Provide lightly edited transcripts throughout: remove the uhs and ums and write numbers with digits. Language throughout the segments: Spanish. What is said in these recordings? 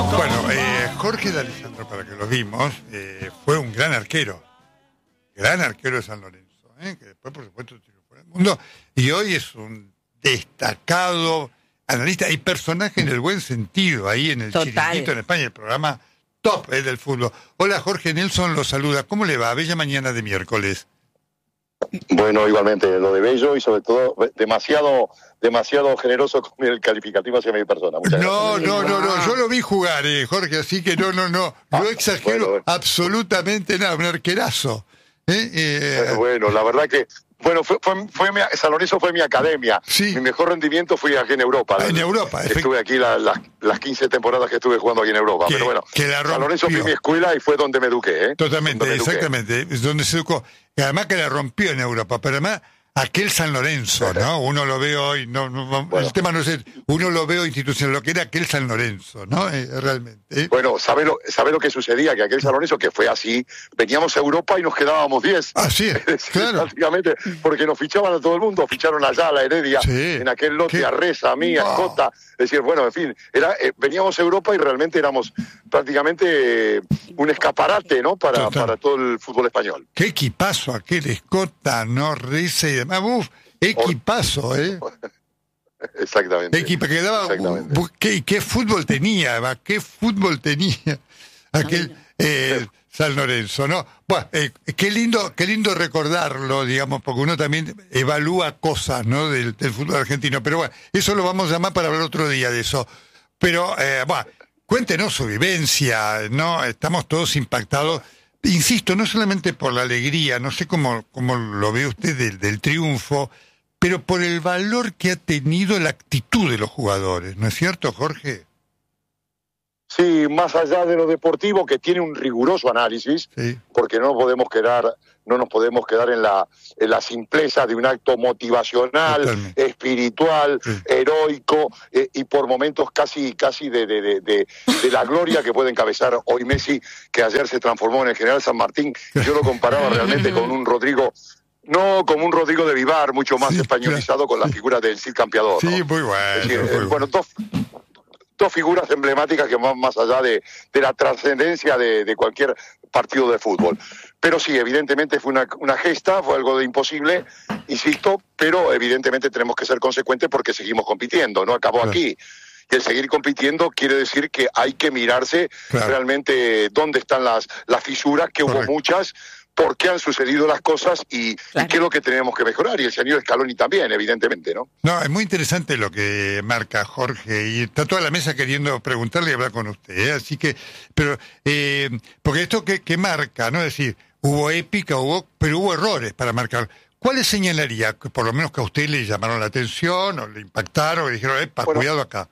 Bueno, Jorge D'Alessandro, para que lo vimos, fue un gran arquero de San Lorenzo, que después, por supuesto, triunfó en el mundo, y hoy es un destacado analista y personaje en el buen sentido, ahí en el Chiringuito en España, el programa top del fútbol. Hola, Jorge, Nelson lo saluda. ¿Cómo le va? Bella mañana de miércoles. Bueno, igualmente, lo de bello y sobre todo demasiado generoso con el calificativo hacia mi persona. No, yo lo vi jugar, Jorge, así que no exagero absolutamente nada, un arquerazo. Bueno, la verdad que San Lorenzo fue mi academia. Sí. Mi mejor rendimiento fui aquí en Europa. En Europa, estuve aquí las 15 temporadas que estuve jugando aquí en Europa. Pero bueno, San Lorenzo fue mi escuela y fue donde me eduqué. Totalmente, exactamente. Es donde se educó. Y además que la rompió en Europa, pero además aquel San Lorenzo, ¿no? Uno lo ve hoy, bueno. El tema no es uno lo ve institucional, lo que era aquel San Lorenzo, ¿no? Realmente. Bueno, ¿sabe lo que sucedía? Que aquel San Lorenzo, que fue así, veníamos a Europa y nos quedábamos 10. Así es, claro. Prácticamente, porque nos fichaban a todo el mundo, ficharon allá a la Heredia, en aquel lote, a Reza, a mí, a Escota. Es decir, bueno, en fin, veníamos a Europa y realmente éramos prácticamente un escaparate, ¿no? Para todo el fútbol español. Qué equipazo aquel Escota, ¿no? Reza y demás. Equipazo, Exactamente. Que daba, ¿qué fútbol tenía? ¿Qué fútbol tenía aquel San Lorenzo, no? Bueno, qué lindo recordarlo, digamos, porque uno también evalúa cosas, ¿no? Del fútbol argentino. Pero bueno, eso lo vamos a llamar para hablar otro día de eso. Pero, cuéntenos su vivencia, ¿no? Estamos todos impactados. Insisto, no solamente por la alegría, no sé cómo lo ve usted del triunfo, pero por el valor que ha tenido la actitud de los jugadores, ¿no es cierto, Jorge? Sí, más allá de lo deportivo, que tiene un riguroso análisis, sí. Porque no nos podemos quedar en la simpleza de un acto motivacional, totalmente. Espiritual, sí. Heroico, y por momentos casi de la gloria que puede encabezar hoy Messi, que ayer se transformó en el general San Martín. Yo lo comparaba realmente con un Rodrigo. No como un Rodrigo de Vivar, mucho más españolizado, con la figura del Cid Campeador. Sí, ¿no? Muy bueno. Es decir, bueno, dos figuras emblemáticas que van más allá de la trascendencia de cualquier partido de fútbol. Pero sí, evidentemente fue una gesta, fue algo de imposible, insisto, pero evidentemente tenemos que ser consecuentes porque seguimos compitiendo, no acabó aquí. Y el seguir compitiendo quiere decir que hay que mirarse realmente dónde están las fisuras, que hubo muchas, por qué han sucedido las cosas y qué es lo que tenemos que mejorar. Y el señor Scaloni también, evidentemente, ¿no? No, es muy interesante lo que marca Jorge, y está toda la mesa queriendo preguntarle y hablar con usted, así que, pero, porque esto que marca, ¿no? Es decir, hubo épica, pero hubo errores para marcar. ¿Cuáles señalaría, que por lo menos que a usted le llamaron la atención, o le impactaron, o le dijeron, cuidado acá?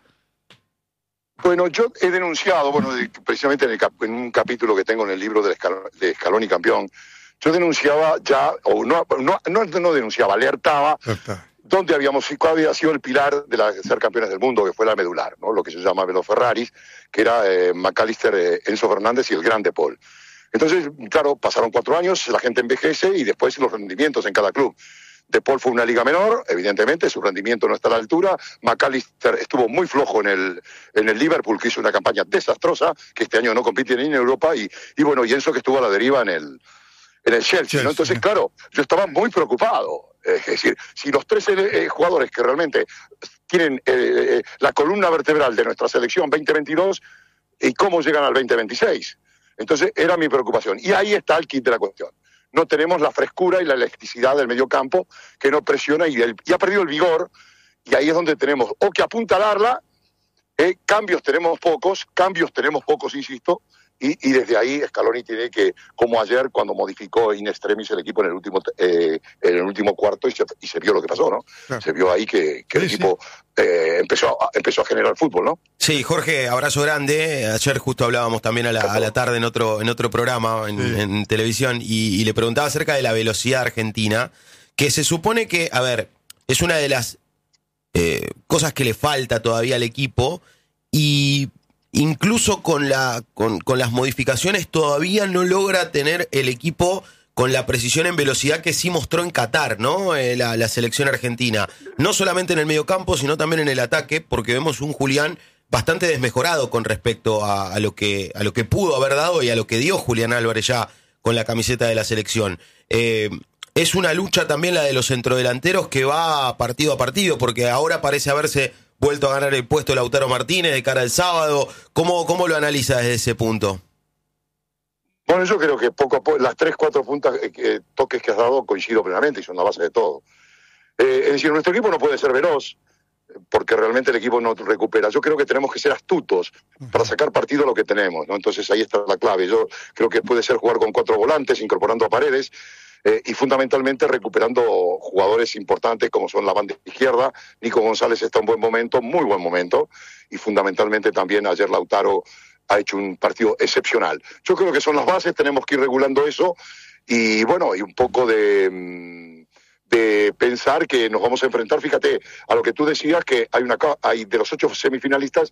Bueno, yo he denunciado, precisamente en un capítulo que tengo en el libro de Scaloni Campeón, yo denunciaba ya, o no denunciaba, alertaba dónde cuál había sido el pilar de ser campeones del mundo, que fue la medular, ¿no? Lo que se llama los Ferraris, que era McAllister, Enzo Fernández y el gran De Paul. Entonces, claro, pasaron 4 años, la gente envejece y después los rendimientos en cada club. De Paul fue una liga menor, evidentemente, su rendimiento no está a la altura. McAllister estuvo muy flojo en el Liverpool, que hizo una campaña desastrosa, que este año no compite ni en Europa, y Enzo, que estuvo a la deriva en el Chelsea, ¿no? Entonces, claro, yo estaba muy preocupado. Es decir, si los 13 jugadores que realmente tienen la columna vertebral de nuestra selección 2022, ¿y cómo llegan al 2026? Entonces, era mi preocupación. Y ahí está el kit de la cuestión. No tenemos la frescura y la elasticidad del mediocampo, que no presiona y ha perdido el vigor, y ahí es donde tenemos o que apuntalarla, cambios tenemos pocos, insisto, y desde ahí Scaloni tiene que, como ayer cuando modificó in extremis el equipo en el último cuarto, y se vio lo que pasó, ¿no? Claro. Se vio ahí que el equipo empezó a generar fútbol, ¿no? Sí, Jorge, abrazo grande. Ayer justo hablábamos también a la tarde en otro programa en televisión, y le preguntaba acerca de la velocidad argentina, que se supone que, a ver, es una de las cosas que le falta todavía al equipo, y incluso con las modificaciones todavía no logra tener el equipo con la precisión en velocidad que sí mostró en Qatar, ¿no? La selección argentina. No solamente en el mediocampo, sino también en el ataque, porque vemos un Julián bastante desmejorado con respecto a lo que pudo haber dado y a lo que dio Julián Álvarez ya con la camiseta de la selección. Es una lucha también la de los centrodelanteros que va partido a partido, porque ahora parece haberse vuelto a ganar el puesto Lautaro Martínez de cara al sábado. ¿Cómo lo analiza desde ese punto? Bueno, yo creo que poco a poco, las 3-4 puntas, toques que has dado coincido plenamente y son la base de todo. Es decir, nuestro equipo no puede ser veloz, porque realmente el equipo no recupera. Yo creo que tenemos que ser astutos para sacar partido a lo que tenemos, ¿no? Entonces ahí está la clave. Yo creo que puede ser jugar con 4 volantes, incorporando a Paredes, y fundamentalmente recuperando jugadores importantes como son la banda izquierda. Nico González está en buen momento, muy buen momento, y fundamentalmente también ayer Lautaro ha hecho un partido excepcional. Yo creo que son las bases, tenemos que ir regulando eso, y bueno, y un poco de pensar que nos vamos a enfrentar, fíjate, a lo que tú decías, que hay de los 8 semifinalistas,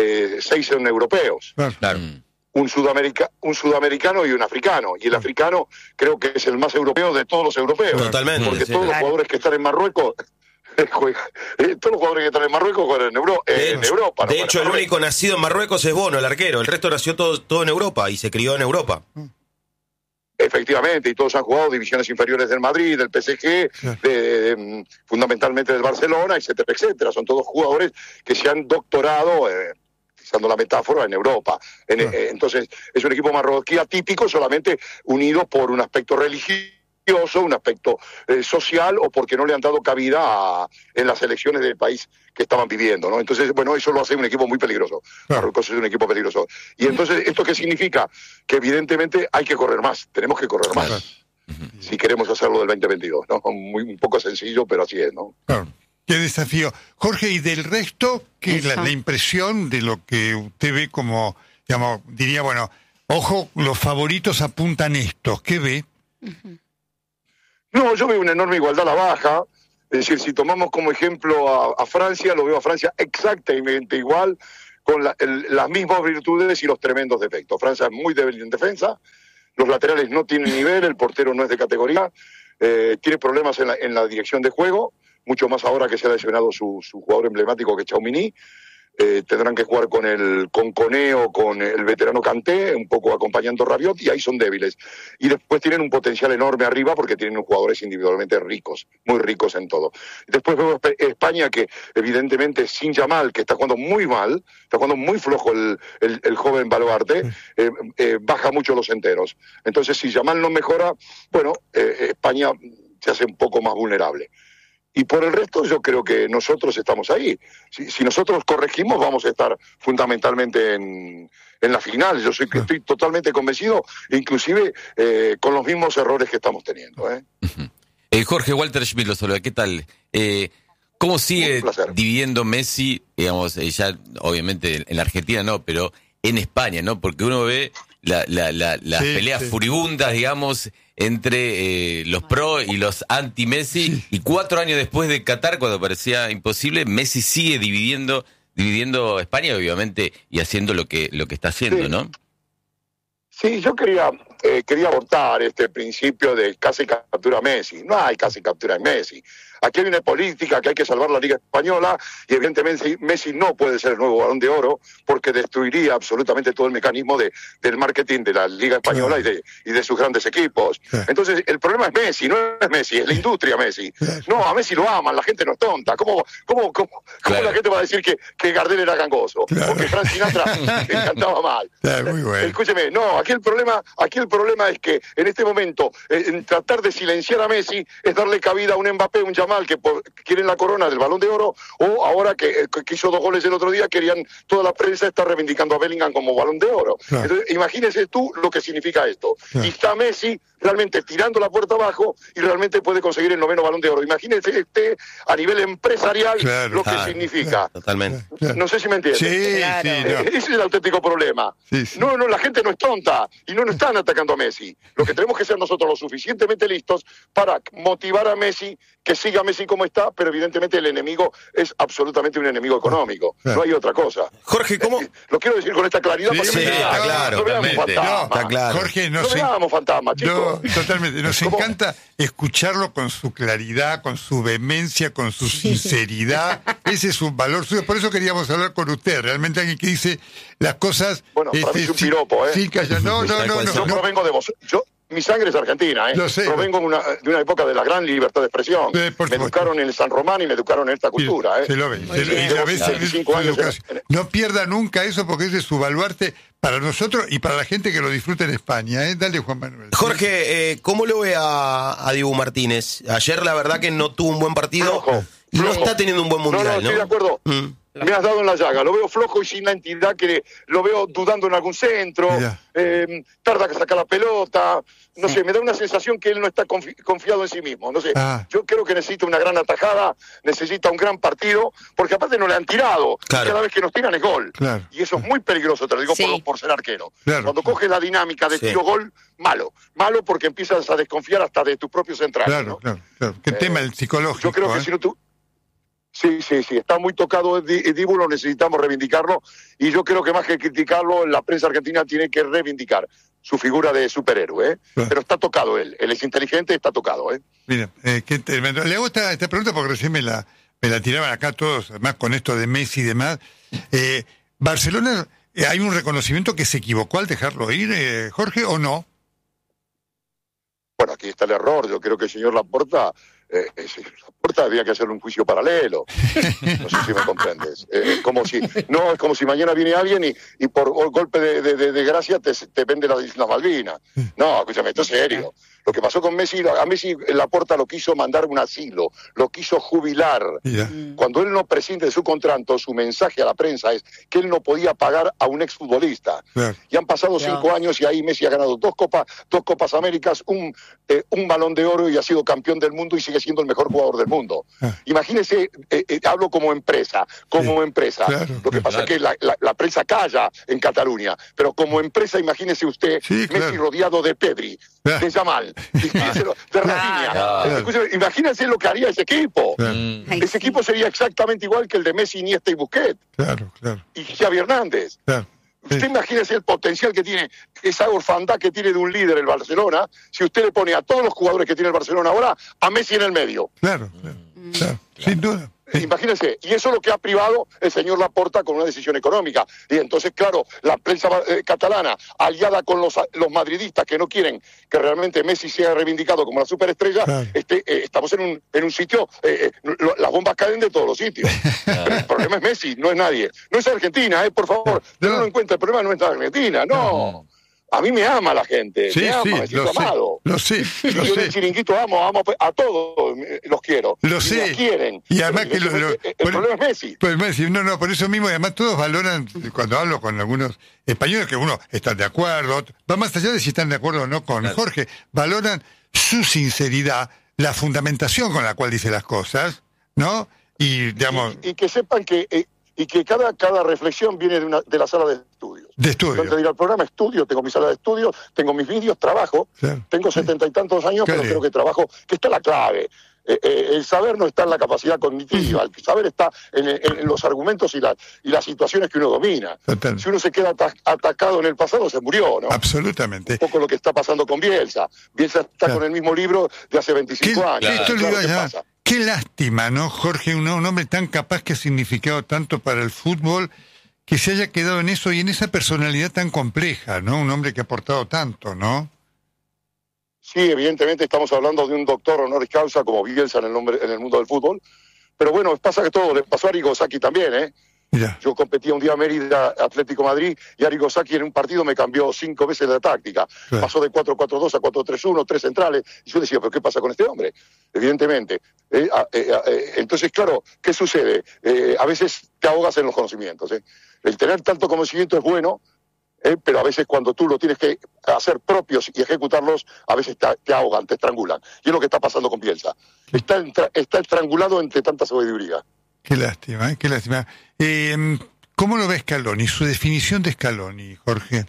6 son europeos. Claro. Un sudamericano y un africano. Y el africano creo que es el más europeo de todos los europeos. Totalmente. Porque todos los jugadores que están en Marruecos todos los jugadores que están en Marruecos juegan en Europa. De hecho, el único nacido en Marruecos es Bono, el arquero. El resto nació todo en Europa y se crió en Europa. Efectivamente, y todos han jugado divisiones inferiores del Madrid, del PSG, fundamentalmente del Barcelona, etcétera, etcétera. Son todos jugadores que se han doctorado, usando la metáfora, en Europa. Entonces, es un equipo marroquí atípico, solamente unido por un aspecto religioso, un aspecto social, o porque no le han dado cabida en las elecciones del país que estaban viviendo, ¿no? Entonces, bueno, eso lo hace un equipo muy peligroso. Marruecos es un equipo peligroso. Y entonces, ¿esto qué significa? Que evidentemente hay que correr más, tenemos que correr más, si queremos hacerlo del 2022, ¿no? Un poco sencillo, pero así es, ¿no? Claro. Qué desafío. Jorge, y del resto, ¿qué la impresión de lo que usted ve como, digamos, diría, bueno, ojo, los favoritos apuntan estos, ¿qué ve? No, yo veo una enorme igualdad a la baja. Es decir, si tomamos como ejemplo a Francia, lo veo a Francia exactamente igual, con las mismas virtudes y los tremendos defectos. Francia es muy débil en defensa, los laterales no tienen nivel, el portero no es de categoría, tiene problemas en la dirección de juego, mucho más ahora que se ha lesionado su jugador emblemático, que es Tchouaméni. Tendrán que jugar con Koné o con el veterano Kanté, un poco acompañando a Rabiot, y ahí son débiles. Y después tienen un potencial enorme arriba porque tienen jugadores individualmente ricos, muy ricos en todo. Después vemos España, que evidentemente sin Yamal, que está jugando muy mal, está jugando muy flojo el joven Baluarte, baja mucho los enteros. Entonces, si Yamal no mejora, bueno, España se hace un poco más vulnerable. Y por el resto yo creo que nosotros estamos ahí. Si nosotros corregimos, vamos a estar fundamentalmente en la final. Yo estoy totalmente convencido, inclusive con los mismos errores que estamos teniendo. Jorge, Walter Schmidt lo saluda. ¿Qué tal? ¿Cómo sigue dividiendo Messi, digamos, ya obviamente en la Argentina no, pero en España, ¿no? Porque uno ve las peleas furibundas, digamos, entre los pro y los anti-Messi, y 4 años después de Qatar, cuando parecía imposible, Messi sigue dividiendo España, obviamente, y haciendo lo que está haciendo, ¿no? Sí, yo quería abortar este principio de casi captura a Messi. No hay casi captura en Messi. Aquí hay una política que hay que salvar la Liga Española, y evidentemente Messi no puede ser el nuevo Balón de Oro, porque destruiría absolutamente todo el mecanismo del marketing de la Liga Española y de sus grandes equipos. Entonces, el problema es Messi, no es Messi, es la industria Messi. No, a Messi lo aman, la gente no es tonta. ¿Cómo la gente va a decir que Gardel era gangoso? O que Frank Sinatra cantaba mal. Muy bueno. Escúcheme, no, aquí el problema es que en este momento, en tratar de silenciar a Messi, es darle cabida a un Mbappé, un Yamal, que quieren la corona del Balón de Oro, o ahora que hizo 2 goles el otro día, querían toda la prensa estar reivindicando a Bellingham como Balón de Oro. Entonces, imagínese tú lo que significa esto. Y está Messi realmente tirando la puerta abajo y realmente puede conseguir el 9º Balón de Oro. Imagínense a nivel empresarial lo que significa. Totalmente. No sé si me entienden. Ese es el auténtico problema. No, la gente no es tonta y no están atacando a Messi. Lo que tenemos que ser nosotros lo suficientemente listos para motivar a Messi que siga siga Messi como está, pero evidentemente el enemigo es absolutamente un enemigo económico. No hay otra cosa. Jorge, ¿cómo? Lo quiero decir con esta claridad. Sí, está claro. No veamos fantasmas. Está claro. Jorge, No veamos fantasmas, chicos. No, totalmente. Nos encanta escucharlo con su claridad, con su vehemencia, con su sinceridad. Ese es un valor suyo. Por eso queríamos hablar con usted. Realmente alguien que dice las cosas... Bueno, para mí es un piropo, ¿eh? Sí, calla. No. Yo provengo de vos. Mi sangre es argentina, ¿eh? Lo sé. Provengo de una época de la gran libertad de expresión. Me educaron en el San Román y me educaron en esta cultura, ¿eh? Se lo ve. No pierda nunca eso, porque ese es su baluarte para nosotros y para la gente que lo disfruta en España, ¿eh? Dale, Juan Manuel. Jorge, ¿cómo lo ve a Dibu Martínez? Ayer la verdad que no tuvo un buen partido y no está teniendo un buen mundial, ¿no? Estoy de acuerdo. Me has dado en la llaga, lo veo flojo y sin la entidad que lo veo dudando en algún centro, tarda que sacar la pelota, no sé, me da una sensación que él no está confiado en sí mismo, no sé, yo creo que necesita una gran atajada, necesita un gran partido, porque aparte no le han tirado, cada vez que nos tiran es gol, y eso es muy peligroso, te lo digo por ser arquero, cuando coges la dinámica de tiro-gol, malo porque empiezas a desconfiar hasta de tus propios centrales. Claro. ¿Qué tema el psicológico? Yo creo que si no tú... Sí, está muy tocado Dibu, lo necesitamos reivindicarlo, y yo creo que más que criticarlo, la prensa argentina tiene que reivindicar su figura de superhéroe, pero está tocado él es inteligente, está tocado. Mira, le hago esta pregunta porque recién me la tiraban acá todos, además con esto de Messi y demás. Barcelona, ¿hay un reconocimiento que se equivocó al dejarlo ir, Jorge, o no? Bueno, aquí está el error, yo creo que el señor Laporta había que hacerle un juicio paralelo. No sé si me comprendes. Es como si mañana viene alguien y por golpe de gracia te vende las Islas Malvinas. No, escúchame, esto es serio. Lo que pasó con Messi, a Messi Laporta lo quiso mandar un asilo, lo quiso jubilar. Cuando él no prescinde de su contrato, su mensaje a la prensa es que él no podía pagar a un exfutbolista. Y han pasado 5 años y ahí Messi ha ganado dos Copas Américas, un Balón de Oro y ha sido campeón del mundo y sigue siendo el mejor jugador del mundo. Imagínese, hablo como empresa. Lo que pasa es que la prensa calla en Cataluña, pero como empresa, imagínese usted Messi rodeado de Pedri, de Yamal, de Rafinha. Imagínense lo que haría ese equipo. Ese equipo sería exactamente igual que el de Messi, Iniesta y Busquets. Y Xavi Hernández. Usted imagínese el potencial que tiene, esa orfandad que tiene de un líder el Barcelona, si usted le pone a todos los jugadores que tiene el Barcelona ahora, a Messi en el medio. Claro, sin duda. Imagínense, y eso es lo que ha privado el señor Laporta con una decisión económica. Y entonces, claro, la prensa catalana, aliada con los madridistas que no quieren que realmente Messi sea reivindicado como la superestrella, estamos en un sitio, las bombas caen de todos los sitios. Pero el problema es Messi, no es nadie. No es Argentina, por favor, no en cuenta, el problema no es Argentina, no. A mí me ama la gente, me siento amado. Lo sé. Yo en el Chiringuito amo a todos, los quiero. Lo sé. Me quieren. Y además que el problema es Messi. Pues Messi, por eso mismo, y además todos valoran, cuando hablo con algunos españoles, que uno están de acuerdo, va más allá de si están de acuerdo o no con Jorge, valoran su sinceridad, la fundamentación con la cual dice las cosas, ¿no? Y digamos... Y que sepan que cada reflexión viene de la sala de estudios. Yo antes de ir al programa estudio, tengo mi sala de estudios, tengo mis vídeos, trabajo. Tengo 70 y tantos años, pero creo que trabajo, que está la clave. El saber no está en la capacidad cognitiva, el saber está en los argumentos y las situaciones que uno domina. Si uno se queda atacado en el pasado, se murió, ¿no? Absolutamente. Un poco lo que está pasando con Bielsa. Bielsa está con el mismo libro de hace 25 años. Qué lástima, ¿no, Jorge? Un hombre tan capaz que ha significado tanto para el fútbol, que se haya quedado en eso y en esa personalidad tan compleja, ¿no? Un hombre que ha aportado tanto, ¿no? Sí, evidentemente estamos hablando de un doctor honoris causa como Bielsa en el mundo del fútbol, pero bueno, pasa que todo, le pasó a Arrigo Sacchi también, ¿eh? Yo competía un día en Mérida, Atlético Madrid, y Arrigo Sacchi en un partido me cambió 5 veces la táctica. Pasó de 4-4-2 a 4-3-1, 3 centrales, y yo decía, ¿pero qué pasa con este hombre? Evidentemente. Entonces, claro, ¿qué sucede? A veces te ahogas en los conocimientos. El tener tanto conocimiento es bueno, pero a veces cuando tú lo tienes que hacer propios y ejecutarlos, a veces te ahogan, te estrangulan. Y es lo que está pasando con Bielsa. Está estrangulado entre tanta sabiduría. Qué lástima, qué lástima. ¿Cómo lo ve Scaloni? Su definición de Scaloni, Jorge.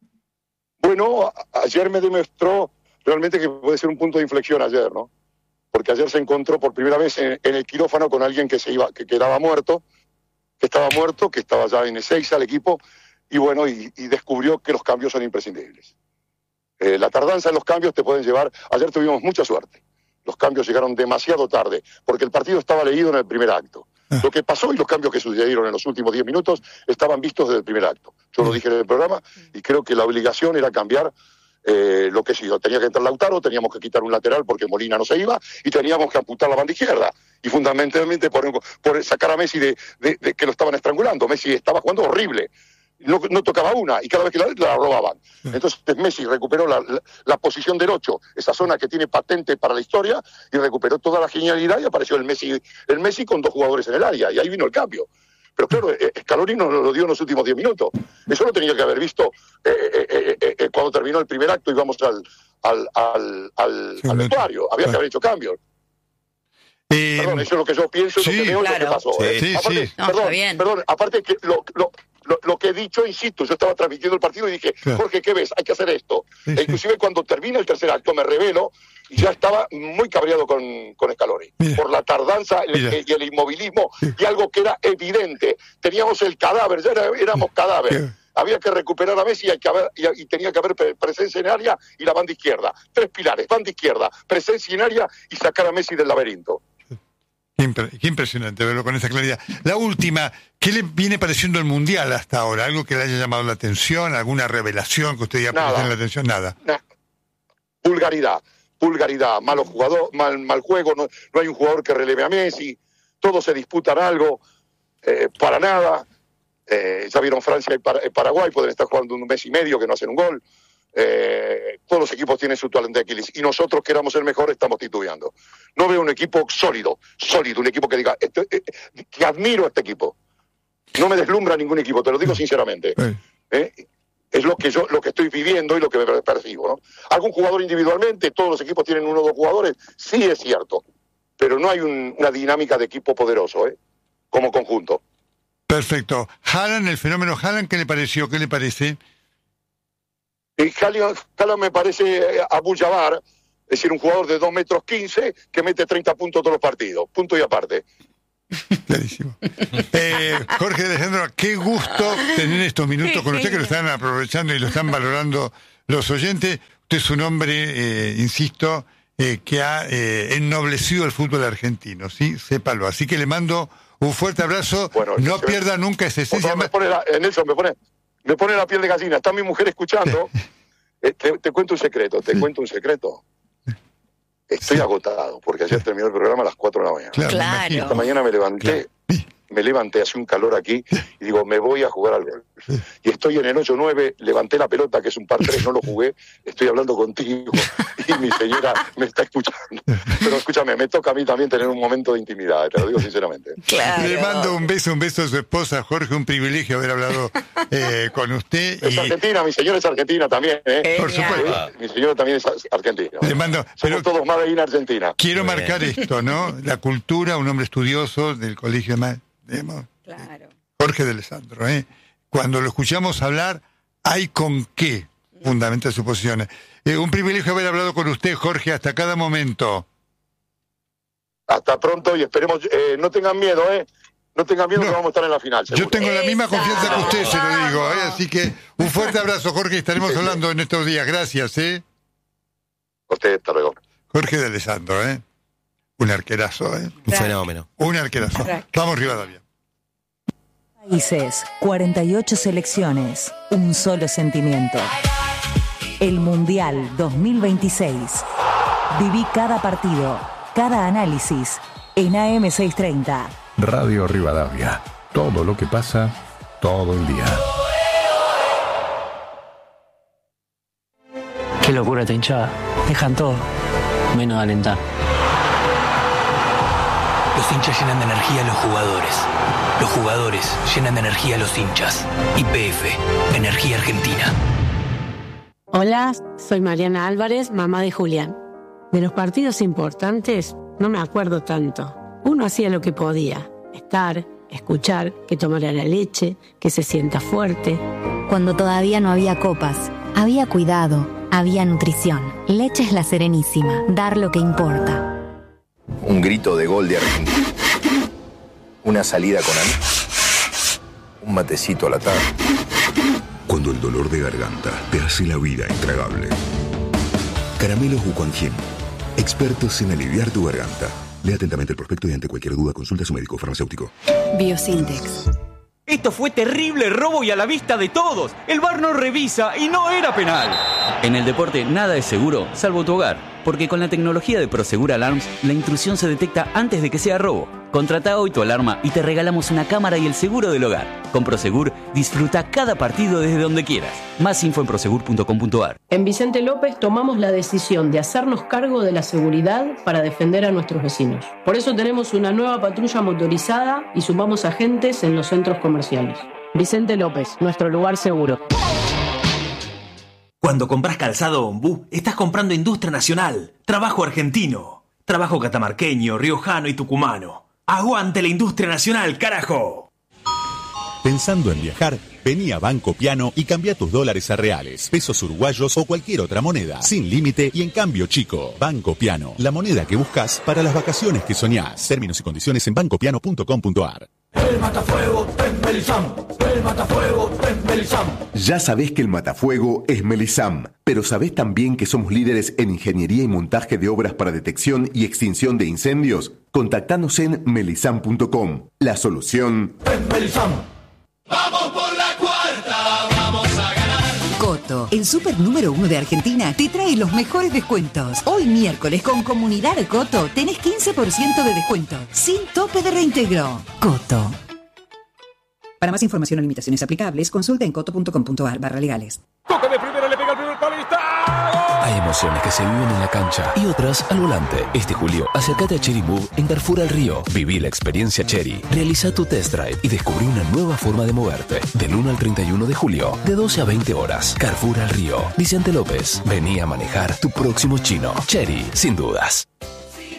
Bueno, ayer me demostró realmente que puede ser un punto de inflexión ayer, ¿no? porque ayer se encontró por primera vez en el quirófano con alguien que quedaba muerto, que estaba ya en Ezeiza, el equipo, y bueno, y descubrió que los cambios son imprescindibles. La tardanza en los cambios te pueden llevar... Ayer tuvimos mucha suerte. Los cambios llegaron demasiado tarde, porque el partido estaba leído en el primer acto. Lo que pasó y los cambios que sucedieron en los últimos 10 minutos estaban vistos desde el primer acto. Yo lo dije en el programa y creo que la obligación era cambiar lo que sí. Tenía que entrar Lautaro, teníamos que quitar un lateral porque Molina no se iba y teníamos que amputar la banda izquierda. Y fundamentalmente por sacar a Messi de que lo estaban estrangulando. Messi estaba jugando horrible. No tocaba una y cada vez que la robaban. Entonces Messi recuperó la posición del 8, esa zona que tiene patente para la historia, y recuperó toda la genialidad y apareció el Messi con 2 jugadores en el área y ahí vino el cambio. Pero claro, Scaloni nos lo dio en los últimos 10 minutos. Eso lo tenía que haber visto cuando terminó el primer acto y íbamos al vestuario. Había que haber hecho cambios. Perdón, eso es lo que yo pienso y lo que veo es lo que pasó. Aparte, perdón, aparte que lo que he dicho, insisto, yo estaba transmitiendo el partido y dije, Jorge, ¿qué ves? Hay que hacer esto. Inclusive cuando termina el tercer acto me revelo y ya estaba muy cabreado con Scaloni. Por la tardanza y el inmovilismo y algo que era evidente. Teníamos el cadáver, ya éramos cadáver. Había que recuperar a Messi y tenía que haber presencia en área y la banda izquierda. 3 pilares, banda izquierda, presencia en área y sacar a Messi del laberinto. Qué impresionante verlo con esa claridad. La última, ¿qué le viene pareciendo el Mundial hasta ahora? ¿Algo que le haya llamado la atención? ¿Alguna revelación que usted diga prestar la atención? Nada. Vulgaridad, malo jugador, mal juego, no hay un jugador que releve a Messi, todos se disputan algo, para nada. Ya vieron Francia y Paraguay, pueden estar jugando un mes y medio que no hacen un gol. Todos los equipos tienen su talento de Aquiles y nosotros que éramos el mejor estamos titubeando. No veo un equipo sólido, un equipo que diga que admiro a este equipo. No me deslumbra ningún equipo, te lo digo sinceramente. Es lo que estoy viviendo y lo que me percibo, ¿no? Algún jugador individualmente, todos los equipos tienen 1 o 2 jugadores, sí es cierto, pero no hay una dinámica de equipo poderoso, como conjunto. Perfecto. Haaland, el fenómeno Haaland, ¿qué le pareció? ¿Qué le parece? Haaland me parece Abu Jabbar, es decir, un jugador de 2,15 metros que mete 30 puntos todos los partidos, punto y aparte. Clarísimo. Jorge de Alessandro, qué gusto tener estos minutos con usted, que lo están aprovechando y lo están valorando los oyentes. Usted es un hombre, insisto, que ha ennoblecido el fútbol argentino, ¿sí? Sépalo. Así que le mando un fuerte abrazo. Bueno, no pierda nunca esa esencia. Nelson, me pone la piel de gallina. Está mi mujer escuchando. Te cuento un secreto, Estoy agotado, porque ayer terminó el programa a las 4 de la mañana. Claro. Esta mañana me levanté, hace un calor aquí, y digo, me voy a jugar al golf. Y estoy en el 8-9, levanté la pelota, que es un par 3, no lo jugué, estoy hablando contigo, y mi señora me está escuchando. Pero escúchame, me toca a mí también tener un momento de intimidad, te lo digo sinceramente. Claro. Le mando un beso a su esposa, Jorge, un privilegio haber hablado con usted. Es argentina, mi señora es argentina también, Por supuesto. Mi señora también es argentina. Le mando, somos todos Made in Argentina. Quiero marcar esto, ¿no? La cultura, un hombre estudioso del colegio de Claro. Jorge de Alessandro, Cuando lo escuchamos hablar, hay con qué fundamentar sus posiciones. Un privilegio haber hablado con usted, Jorge, hasta cada momento. Hasta pronto y esperemos, no tengan miedo, No tengan miedo, que vamos a estar en la final, seguro. Yo tengo la misma confianza que usted, se lo digo, Así que un fuerte abrazo, Jorge, estaremos hablando en estos días. Gracias, Usted, hasta luego. Jorge de Alessandro, Un arquerazo, Un fenómeno. Un arquerazo. Vamos, Rivadavia. Países, 48 selecciones, un solo sentimiento. El Mundial 2026. Viví cada partido, cada análisis en AM630. Radio Rivadavia. Todo lo que pasa, todo el día. Qué locura esta hinchada. Dejan todo, menos alentar. Los hinchas llenan de energía a los jugadores. Los jugadores llenan de energía a los hinchas. YPF, Energía Argentina. Hola, soy Mariana Álvarez, mamá de Julián. De los partidos importantes no me acuerdo tanto. Uno hacía lo que podía. Estar, escuchar, que tomara la leche, que se sienta fuerte. Cuando todavía no había copas, había cuidado, había nutrición. Leche es La Serenísima, dar lo que importa. Un grito de gol de Argentina. Una salida con amigos. Un matecito a la tarde. Cuando el dolor de garganta te hace la vida intragable. Caramelos Wuquanjin. Expertos en aliviar tu garganta. Lea atentamente el prospecto y ante cualquier duda consulta a su médico farmacéutico. Biosintex. Esto fue terrible robo y a la vista de todos. El VAR no revisa y no era penal. En el deporte nada es seguro, salvo tu hogar. Porque con la tecnología de Prosegur Alarms, la intrusión se detecta antes de que sea robo. Contrata hoy tu alarma y te regalamos una cámara y el seguro del hogar. Con Prosegur, disfruta cada partido desde donde quieras. Más info en prosegur.com.ar. En Vicente López tomamos la decisión de hacernos cargo de la seguridad para defender a nuestros vecinos. Por eso tenemos una nueva patrulla motorizada y sumamos agentes en los centros comerciales. Vicente López, nuestro lugar seguro. Cuando compras calzado Ombú, estás comprando industria nacional, trabajo argentino, trabajo catamarqueño, riojano y tucumano. ¡Aguante la industria nacional, carajo! Pensando en viajar, vení a Banco Piano y cambia tus dólares a reales, pesos uruguayos o cualquier otra moneda, sin límite y en cambio chico. Banco Piano, la moneda que buscas para las vacaciones que soñás. Términos y condiciones en bancopiano.com.ar. El matafuego es Melisam. El matafuego es Melisam. Ya sabés que el matafuego es Melisam, pero sabés también que somos líderes en ingeniería y montaje de obras para detección y extinción de incendios. Contactanos en melisam.com. La solución es Melisam. Vamos por la cuarta, vamos a ganar. Coto, el súper número 1 de Argentina, te trae los mejores descuentos. Hoy miércoles con Comunidad Coto tenés 15% de descuento, sin tope de reintegro. Coto. Para más información o limitaciones aplicables, consulta en coto.com.ar/legales. Toca de primera, le pega el primer palista. Hay emociones que se viven en la cancha y otras al volante. Este julio, acércate a Chery Move en Carrefour al Río. Viví la experiencia Chery. Realiza tu test drive y descubrí una nueva forma de moverte. Del 1 al 31 de julio, de 12 a 20 horas. Carrefour al Río. Vicente López. Vení a manejar tu próximo chino. Chery, sin dudas.